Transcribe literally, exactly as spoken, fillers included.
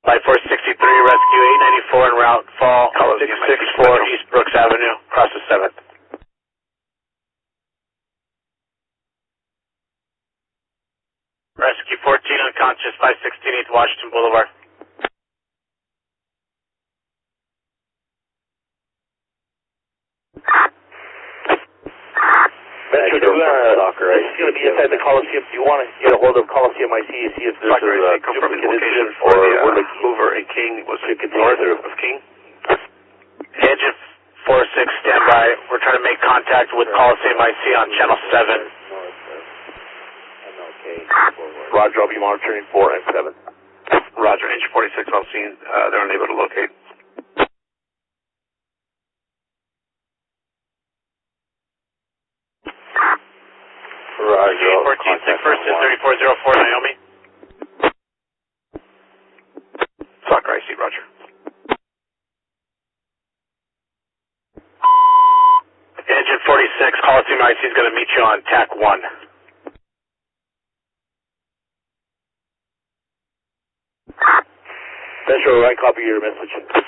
Flight four sixty-three, rescue eight ninety-four en route, fall six six four East Brooks Avenue, across the seventh. Rescue fourteen, unconscious, five sixteen East Washington Boulevard. Metro, do, uh, this is going to be inside the Coliseum. Do you want to get a hold of Coliseum I C to see if there's Soccer, a uh, confirming location for or the, uh, the Hoover and King, was it north of King? Engine four six, standby. We're trying to make contact with Coliseum I C on channel seven. Roger, I'll be monitoring four and seven. Roger, engine forty-six, I'll see, uh, they're unable to locate. Roger. fourteen six, first is thirty-four oh four, Naomi. Soccer, I C, Roger. Engine forty-six, Coliseum I C is going to meet you on T A C one. Metro, I copy your message.